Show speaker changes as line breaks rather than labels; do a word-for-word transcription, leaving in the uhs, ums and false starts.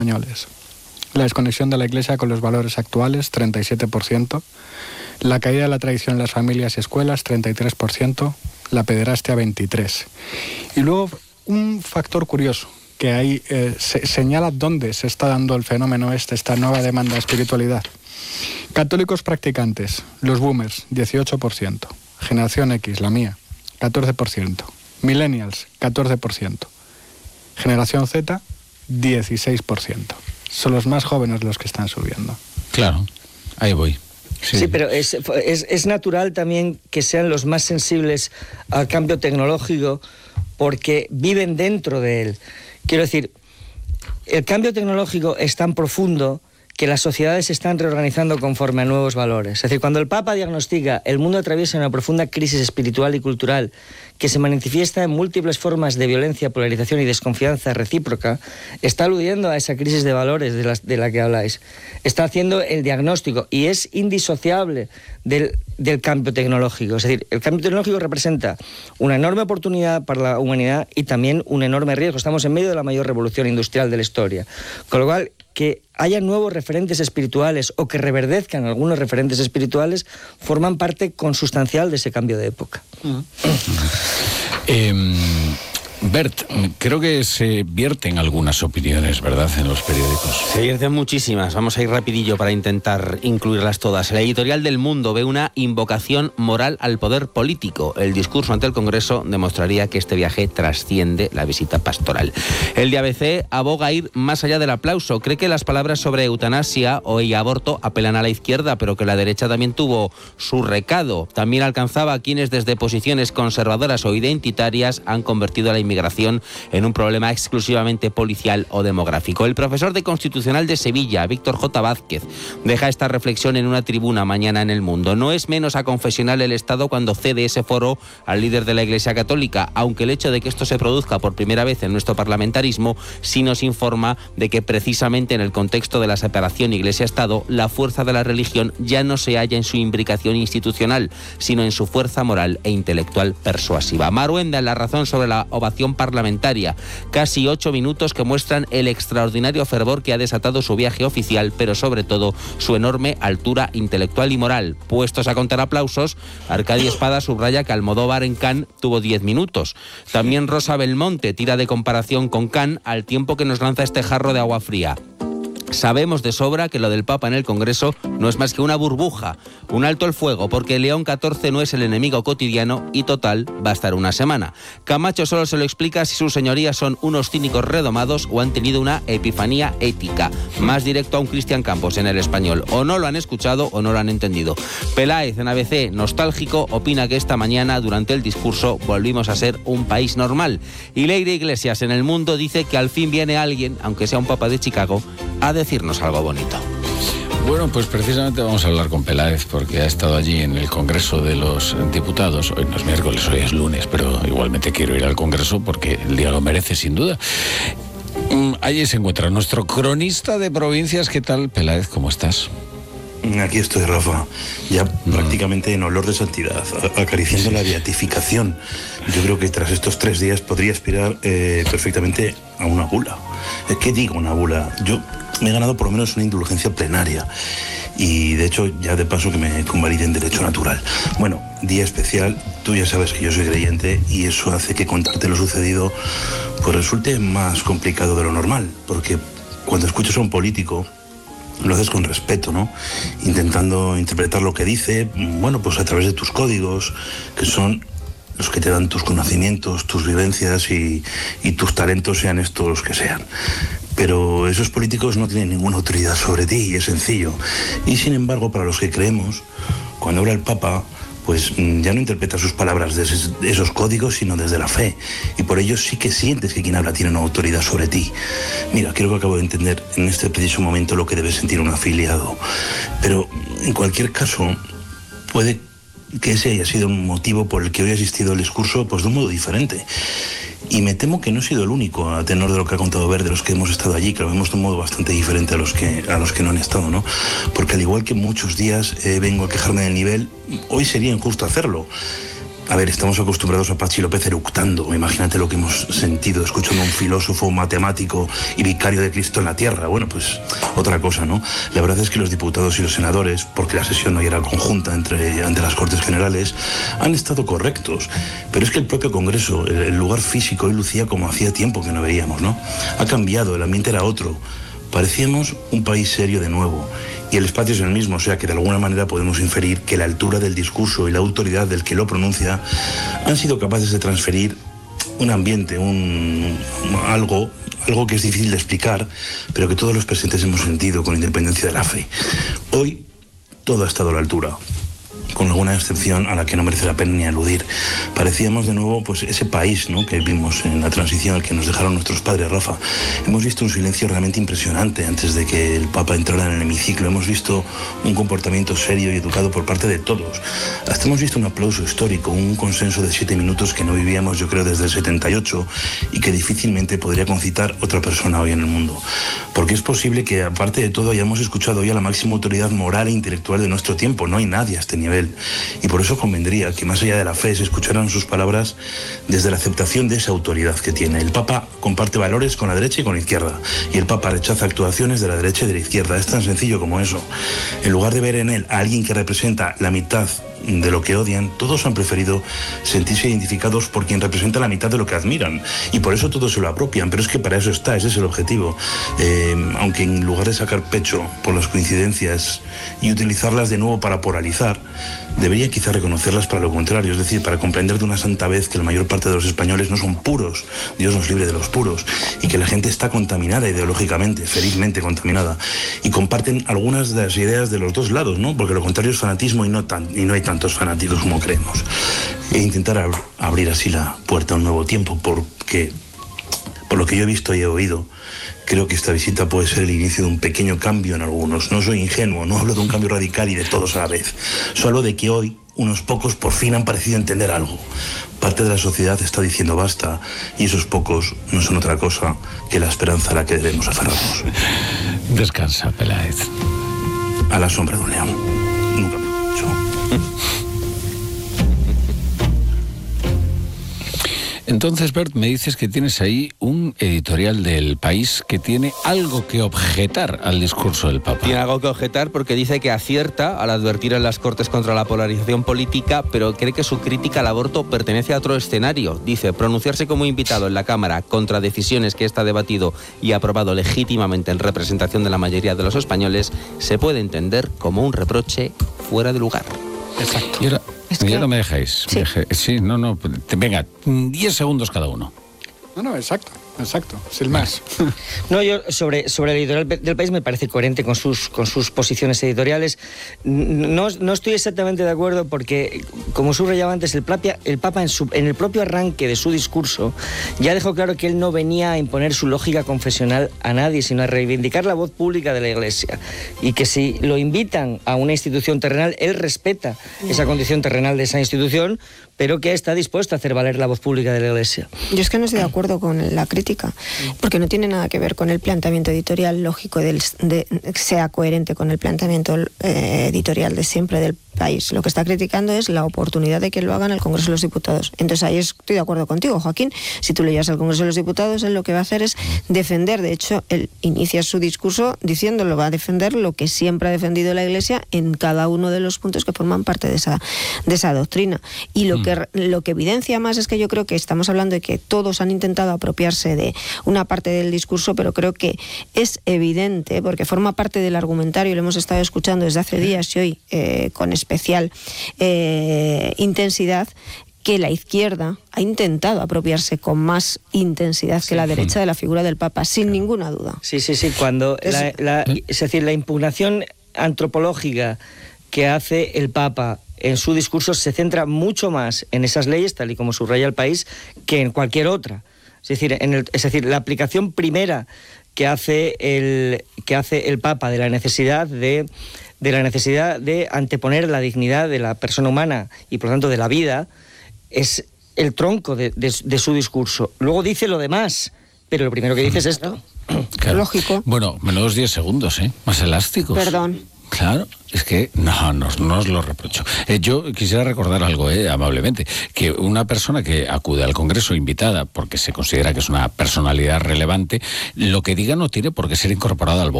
españoles. La desconexión de la Iglesia con los valores actuales, treinta y siete por ciento. La caída de la tradición en las familias y escuelas, treinta y tres por ciento. La pederastia, veintitrés por ciento. Y luego un factor curioso, que ahí eh, se, señala dónde se está dando el fenómeno este, esta nueva demanda de espiritualidad. Católicos practicantes, los boomers, dieciocho por ciento. Generación X, la mía, catorce por ciento. Millennials, catorce por ciento. Generación Z, dieciséis por ciento. Son los más jóvenes los que están subiendo.
Claro, ahí voy.
Sí, sí, pero es, es, es natural también que sean los más sensibles al cambio tecnológico porque viven dentro de él. Quiero decir, el cambio tecnológico es tan profundo que las sociedades se están reorganizando conforme a nuevos valores. Es decir, cuando el Papa diagnostica el mundo atraviesa una profunda crisis espiritual y cultural que se manifiesta en múltiples formas de violencia, polarización y desconfianza recíproca, está aludiendo a esa crisis de valores de la, de la que habláis. Está haciendo el diagnóstico y es indisociable del, del cambio tecnológico. Es decir, el cambio tecnológico representa una enorme oportunidad para la humanidad y también un enorme riesgo. Estamos en medio de la mayor revolución industrial de la historia. Con lo cual, que haya nuevos referentes espirituales o que reverdezcan algunos referentes espirituales forman parte consustancial de ese cambio de época. Uh-huh.
eh, Bert, creo que se vierten algunas opiniones, ¿verdad?, en los periódicos.
Se vierten muchísimas. Vamos a ir rapidillo para intentar incluirlas todas. La editorial del Mundo ve una invocación moral al poder político. El discurso ante el Congreso demostraría que este viaje trasciende la visita pastoral. El de A B C aboga ir más allá del aplauso. Cree que las palabras sobre eutanasia o y aborto apelan a la izquierda, pero que la derecha también tuvo su recado. También alcanzaba a quienes desde posiciones conservadoras o identitarias han convertido a la inmigración en un problema exclusivamente policial o demográfico. El profesor de Constitucional de Sevilla, Víctor J. Vázquez, deja esta reflexión en una tribuna mañana en El Mundo. No es menos aconfesional el Estado cuando cede ese foro al líder de la Iglesia Católica, aunque el hecho de que esto se produzca por primera vez en nuestro parlamentarismo sí nos informa de que precisamente en el contexto de la separación Iglesia-Estado, la fuerza de la religión ya no se halla en su imbricación institucional, sino en su fuerza moral e intelectual persuasiva. Maruenda en La Razón sobre la ovación parlamentaria. Casi ocho minutos que muestran el extraordinario fervor que ha desatado su viaje oficial, pero sobre todo su enorme altura intelectual y moral. Puestos a contar aplausos, Arcadi Espada subraya que Almodóvar en Cannes tuvo diez minutos. También Rosa Belmonte tira de comparación con Cannes al tiempo que nos lanza este jarro de agua fría. Sabemos de sobra que lo del Papa en el Congreso no es más que una burbuja, un alto el fuego, porque León catorce no es el enemigo cotidiano y total va a estar una semana. Camacho solo se lo explica si sus señorías son unos cínicos redomados o han tenido una epifanía ética. Más directo a un Cristian Campos en El Español. O no lo han escuchado o no lo han entendido. Peláez en A B C, nostálgico, opina que esta mañana durante el discurso volvimos a ser un país normal. Y Leire Iglesias en El Mundo dice que al fin viene alguien, aunque sea un papa de Chicago, a decirnos algo bonito.
Bueno, pues precisamente vamos a hablar con Peláez porque ha estado allí en el Congreso de los Diputados. Hoy no es miércoles, hoy es lunes, pero igualmente quiero ir al Congreso porque el día lo merece sin duda. Allí se encuentra nuestro cronista de provincias. ¿Qué tal, Peláez? ¿Cómo estás?
Aquí estoy, Rafa, ya mm. prácticamente en olor de santidad, acariciando sí. la beatificación. Yo creo que tras estos tres días podría aspirar eh, perfectamente a una bula. ¿Qué digo una bula? Yo me he ganado por lo menos una indulgencia plenaria y de hecho ya de paso que me convaliden derecho natural. Bueno, día especial, tú ya sabes que yo soy creyente y eso hace que contarte lo sucedido pues resulte más complicado de lo normal, porque cuando escuchas a un político lo haces con respeto, ¿no? Intentando interpretar lo que dice, bueno, pues a través de tus códigos, que son los que te dan tus conocimientos, tus vivencias y, y tus talentos, sean estos los que sean. Pero esos políticos no tienen ninguna autoridad sobre ti, y es sencillo. Y sin embargo, para los que creemos, cuando habla el Papa, pues ya no interpreta sus palabras desde esos códigos, sino desde la fe. Y por ello sí que sientes que quien habla tiene una autoridad sobre ti. Mira, creo que acabo de entender en este preciso momento lo que debe sentir un afiliado. Pero en cualquier caso, puede que ese haya sido un motivo por el que hoy ha asistido al discurso pues de un modo diferente. Y me temo que no he sido el único, a tenor de lo que ha contado Ver, de los que hemos estado allí, que lo vemos de un modo bastante diferente a los que, a los que no han estado, ¿no? Porque al igual que muchos días eh, vengo a quejarme del nivel, hoy sería injusto hacerlo. A ver, estamos acostumbrados a Pachi López eructando. Imagínate lo que hemos sentido escuchando a un filósofo, un matemático y vicario de Cristo en la tierra. Bueno, pues otra cosa, ¿no? La verdad es que los diputados y los senadores, porque la sesión no era conjunta entre, ante las Cortes Generales, han estado correctos. Pero es que el propio Congreso, el, el lugar físico, hoy lucía como hacía tiempo que no veíamos, ¿no? Ha cambiado, el ambiente era otro. Parecíamos un país serio de nuevo. Y el espacio es el mismo, o sea que de alguna manera podemos inferir que la altura del discurso y la autoridad del que lo pronuncia han sido capaces de transferir un ambiente, un, algo, algo que es difícil de explicar, pero que todos los presentes hemos sentido con independencia de la fe. Hoy todo ha estado a la altura, con alguna excepción a la que no merece la pena ni aludir. Parecíamos de nuevo pues ese país, ¿no?, que vimos en la transición al que nos dejaron nuestros padres, Rafa. Hemos visto un silencio realmente impresionante antes de que el Papa entrara en el hemiciclo. Hemos visto un comportamiento serio y educado por parte de todos. Hasta hemos visto un aplauso histórico, un consenso de siete minutos que no vivíamos, yo creo, desde el setenta y ocho y que difícilmente podría concitar otra persona hoy en el mundo. Porque es posible que, aparte de todo, hayamos escuchado hoy a la máxima autoridad moral e intelectual de nuestro tiempo. No hay nadie a este nivel. Y por eso convendría que más allá de la fe se escucharan sus palabras desde la aceptación de esa autoridad que tiene. El Papa comparte valores con la derecha y con la izquierda, y el Papa rechaza actuaciones de la derecha y de la izquierda. Es tan sencillo como eso. En lugar de ver en él a alguien que representa la mitad de lo que odian, todos han preferido sentirse identificados por quien representa la mitad de lo que admiran, y por eso todos se lo apropian. Pero es que para eso está, ese es el objetivo. Eh, aunque en lugar de sacar pecho por las coincidencias y utilizarlas de nuevo para polarizar, debería quizá reconocerlas para lo contrario, es decir, para comprender de una santa vez que la mayor parte de los españoles no son puros, Dios nos libre de los puros, y que la gente está contaminada ideológicamente, felizmente contaminada, y comparten algunas de las ideas de los dos lados, ¿no? Porque lo contrario es fanatismo y no, tan, y no hay tantos fanáticos como creemos. E intentar ab abrir así la puerta a un nuevo tiempo, porque por lo que yo he visto y he oído, creo que esta visita puede ser el inicio de un pequeño cambio en algunos. No soy ingenuo, no hablo de un cambio radical y de todos a la vez. Solo de que hoy unos pocos por fin han parecido entender algo. Parte de la sociedad está diciendo basta, y esos pocos no son otra cosa que la esperanza a la que debemos aferrarnos.
Descansa, Peláez.
A la sombra de un león. Nunca me lo he dicho.
Entonces, Bert, me dices que tienes ahí un editorial del País que tiene algo que objetar al discurso del Papa.
Tiene algo que objetar porque dice que acierta al advertir en las Cortes contra la polarización política, pero cree que su crítica al aborto pertenece a otro escenario. Dice, pronunciarse como invitado en la Cámara contra decisiones que está debatido y aprobado legítimamente en representación de la mayoría de los españoles se puede entender como un reproche fuera de lugar.
Exacto. Y ahora, es que... y ahora me dejáis. Sí. Me dejáis. Sí, no, no. Venga, diez segundos cada uno.
No, no, exacto, exacto, sin más.
No, yo sobre, sobre el editorial del País me parece coherente con sus, con sus posiciones editoriales. No, no estoy exactamente de acuerdo porque, como subrayaba antes, el, Papa, el Papa en, su, en el propio arranque de su discurso ya dejó claro que él no venía a imponer su lógica confesional a nadie, sino a reivindicar la voz pública de la Iglesia. Y que si lo invitan a una institución terrenal, él respeta esa condición terrenal de esa institución, pero que está dispuesto a hacer valer la voz pública de la Iglesia.
Yo es que no estoy de acuerdo con la crítica, porque no tiene nada que ver con el planteamiento editorial lógico, del, de, sea coherente con el planteamiento eh, editorial de siempre del País. Lo que está criticando es la oportunidad de que lo hagan el Congreso de los Diputados. Entonces ahí estoy de acuerdo contigo, Joaquín. Si tú leías al Congreso de los Diputados, él lo que va a hacer es defender, de hecho, él inicia su discurso diciéndolo, va a defender lo que siempre ha defendido la Iglesia en cada uno de los puntos que forman parte de esa, de esa doctrina. Y lo, mm. que, lo que evidencia más es que yo creo que estamos hablando de que todos han intentado apropiarse de una parte del discurso, pero creo que es evidente, porque forma parte del argumentario, lo hemos estado escuchando desde hace días y hoy eh, con especial eh, intensidad, que la izquierda ha intentado apropiarse con más intensidad sí. que la derecha de la figura del Papa, sin claro. ninguna duda.
Sí, sí, sí. Cuando es, la, la, es decir, la impugnación antropológica que hace el Papa en su discurso se centra mucho más en esas leyes, tal y como subraya el País, que en cualquier otra. Es decir, en el, es decir, la aplicación primera que hace el que hace el Papa de la necesidad de de la necesidad de anteponer la dignidad de la persona humana y por lo tanto de la vida es el tronco de, de, de su discurso. Luego dice lo demás, pero lo primero que dice es esto.
Claro.
Lógico.
Bueno, menos diez segundos, ¿eh? Más elásticos.
Perdón.
Claro, es que no, no, no os lo reprocho. Eh, yo quisiera recordar algo, eh, amablemente, que una persona que acude al Congreso invitada porque se considera que es una personalidad relevante, lo que diga no tiene por qué ser incorporado al voto.